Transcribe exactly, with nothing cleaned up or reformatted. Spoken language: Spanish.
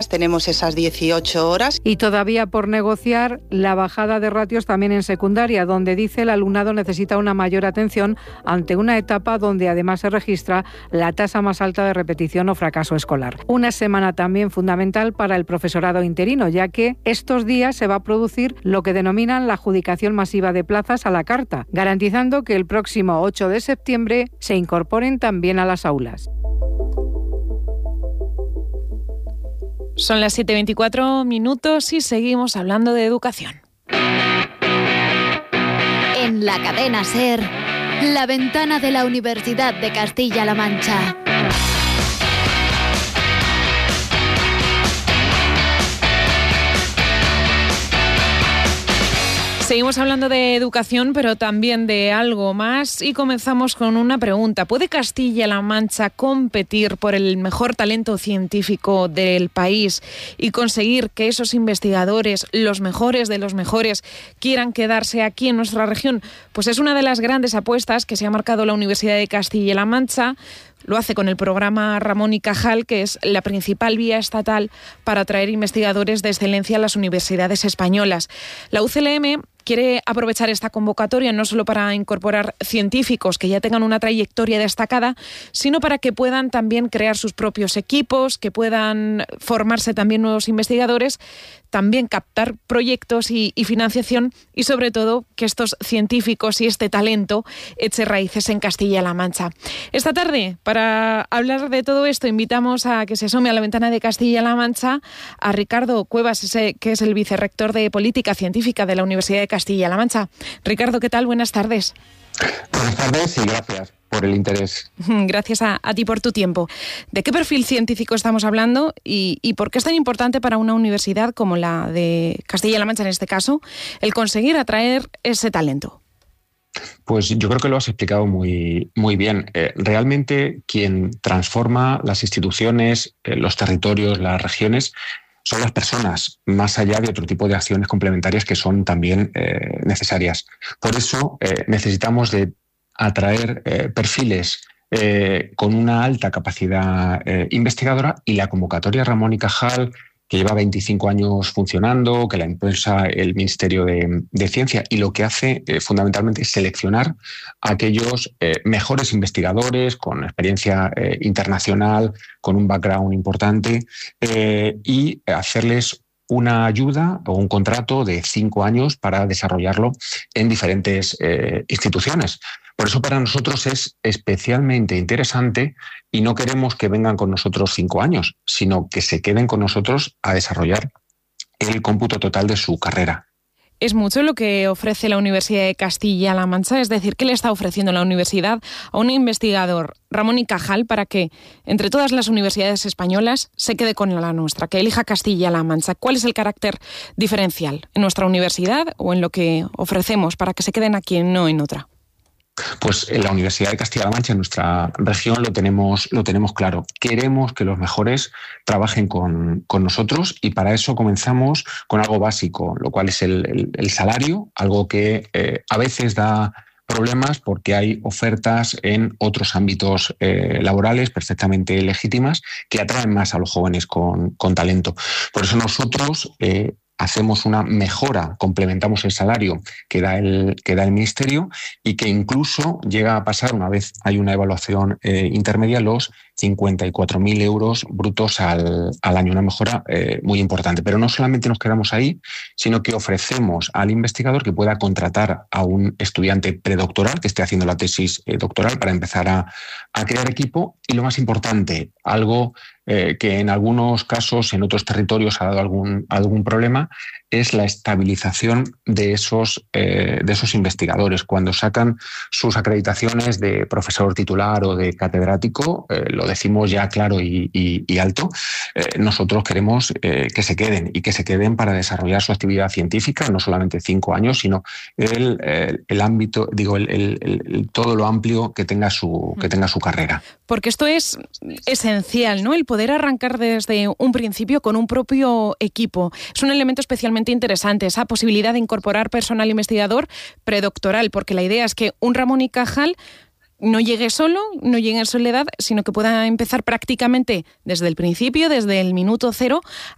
tenemos esas dieciocho horas. Y todavía por negociar la bajada de ratios también en secundaria, donde dice el alumnado necesita una mayor atención ante una etapa donde además se registra la tasa más alta de repetición o fracaso escolar. Una semana también fundamental para el profesorado interino, ya que estos días se va a producir lo que denominan la adjudicación masiva de plazas a la carta, garantizando que el próximo ocho de septiembre se incorporen también a las aulas. Son las siete y veinticuatro minutos y seguimos hablando de educación. En la cadena SER, la ventana de la Universidad de Castilla-La Mancha. Seguimos hablando de educación, pero también de algo más, y comenzamos con una pregunta. ¿Puede Castilla-La Mancha competir por el mejor talento científico del país y conseguir que esos investigadores, los mejores de los mejores, quieran quedarse aquí en nuestra región? Pues es una de las grandes apuestas que se ha marcado la Universidad de Castilla-La Mancha. Lo hace con el programa Ramón y Cajal, que es la principal vía estatal para atraer investigadores de excelencia a las universidades españolas. La U C L M quiere aprovechar esta convocatoria no solo para incorporar científicos que ya tengan una trayectoria destacada, sino para que puedan también crear sus propios equipos, que puedan formarse también nuevos investigadores, también captar proyectos y, y financiación, y sobre todo que estos científicos y este talento eche raíces en Castilla-La Mancha. Esta tarde, para hablar de todo esto, invitamos a que se asome a la ventana de Castilla-La Mancha a Ricardo Cuevas, ese, que es el vicerrector de Política Científica de la Universidad de Castilla-La Mancha. Ricardo, ¿qué tal? Buenas tardes. Buenas tardes y gracias por el interés. Gracias a, a ti por tu tiempo. ¿De qué perfil científico estamos hablando y, y por qué es tan importante para una universidad como la de Castilla-La Mancha, en este caso, el conseguir atraer ese talento? Pues yo creo que lo has explicado muy, muy bien. Eh, realmente quien transforma las instituciones, eh, los territorios, las regiones, son las personas, más allá de otro tipo de acciones complementarias que son también eh, necesarias. Por eso eh, necesitamos de atraer eh, perfiles eh, con una alta capacidad eh, investigadora, y la convocatoria Ramón y Cajal, que lleva veinticinco años funcionando, que la impulsa el Ministerio de, de Ciencia, y lo que hace eh, fundamentalmente es seleccionar a aquellos eh, mejores investigadores con experiencia eh, internacional, con un background importante, eh, y hacerles una ayuda o un contrato de cinco años para desarrollarlo en diferentes eh, instituciones. Por eso para nosotros es especialmente interesante, y no queremos que vengan con nosotros cinco años, sino que se queden con nosotros a desarrollar el cómputo total de su carrera. Es mucho lo que ofrece la Universidad de Castilla-La Mancha, es decir, ¿qué le está ofreciendo la universidad a un investigador, Ramón y Cajal, para que entre todas las universidades españolas se quede con la nuestra, que elija Castilla-La Mancha? ¿Cuál es el carácter diferencial en nuestra universidad o en lo que ofrecemos para que se queden aquí y no en otra? Pues en la Universidad de Castilla-La Mancha, en nuestra región, lo tenemos, lo tenemos claro. Queremos que los mejores trabajen con, con nosotros, y para eso comenzamos con algo básico, lo cual es el, el, el salario, algo que eh, a veces da problemas porque hay ofertas en otros ámbitos eh, laborales perfectamente legítimas que atraen más a los jóvenes con, con talento. Por eso nosotros eh, hacemos una mejora, complementamos el salario que da el, que da el Ministerio, y que incluso llega a pasar, una vez hay una evaluación eh, intermedia, los cincuenta y cuatro mil euros brutos al, al año, una mejora eh, muy importante. Pero no solamente nos quedamos ahí, sino que ofrecemos al investigador que pueda contratar a un estudiante predoctoral que esté haciendo la tesis eh, doctoral para empezar a, a crear equipo, y lo más importante, algo eh, que en algunos casos, en otros territorios ha dado algún, algún problema, es la estabilización de esos, eh, de esos investigadores. Cuando sacan sus acreditaciones de profesor titular o de catedrático, eh, lo decimos ya claro y, y, y alto, eh, nosotros queremos eh, que se queden, y que se queden para desarrollar su actividad científica, no solamente cinco años, sino el, el, el ámbito, digo, el, el, el, todo lo amplio que tenga su, que tenga su carrera. Porque esto es esencial, ¿no? El poder arrancar desde un principio con un propio equipo. Es un elemento especialmente interesante, esa posibilidad de incorporar personal investigador predoctoral, porque la idea es que un Ramón y Cajal no llegue solo, no llegue en soledad, sino que pueda empezar prácticamente desde el principio, desde el minuto cero,